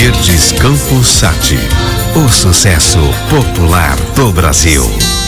Verdes Campos Sati, o sucesso popular do Brasil.